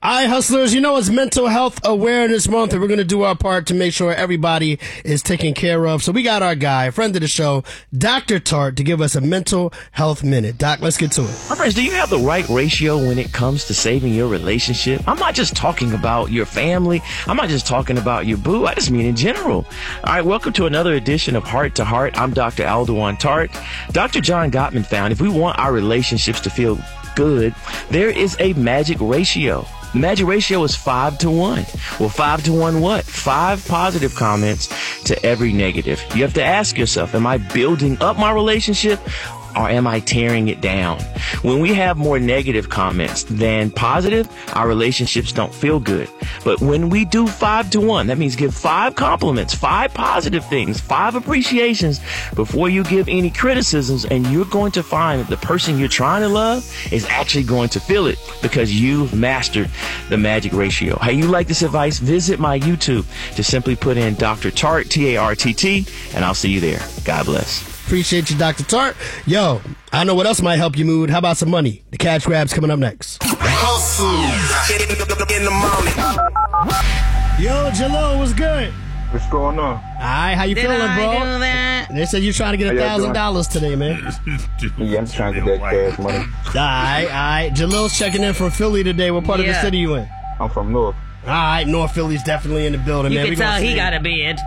All right, hustlers, you know it's Mental Health Awareness Month, and we're going to do our part to make sure everybody is taken care of. So we got our guy, a friend of the show, Dr. Tart, to give us a mental health minute. Doc, let's get to it. My friends, do you have the right ratio when it comes to saving your relationship? I'm not just talking about your family. I'm not just talking about your boo. I just mean in general. All right, welcome to another edition of Heart to Heart. I'm Dr. Aldewan Tart. Dr. John Gottman found if we want our relationships to feel good, there is a magic ratio. The magic ratio is 5 to 1. Well, 5 to 1 what? 5 positive comments to every negative. You have to ask yourself, am I building up my relationship or am I tearing it down? When we have more negative comments than positive, our relationships don't feel good. But when we do 5 to 1, that means give 5 compliments, 5 positive things, 5 appreciations before you give any criticisms, and you're going to find that the person you're trying to love is actually going to feel it because you've mastered the magic ratio. Hey, you like this advice? Visit my YouTube. Just simply put in Dr. Tart, T-A-R-T-T, and I'll see you there. God bless. Appreciate you, Dr. Tart. Yo, I know what else might help your mood. How about some money? The cash grab's coming up next. Hustle in the morning. Yo, Jalil, what's good? What's going on? All right, how you feeling, bro? Do that? They said you're trying to get $1,000 today, man. Yeah, I'm trying to get that cash money. All right. Jalil's checking in from Philly today. What part of the city you in? I'm from North. All right, North Philly's definitely in the building, You man. can tell he got a bid.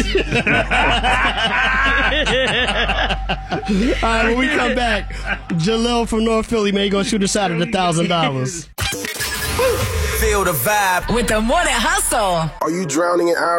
All right, when we come back, Jalil from North Philly, man, you gonna shoot a shot at $1,000. Feel the vibe with the Morning Hustle. Are you drowning in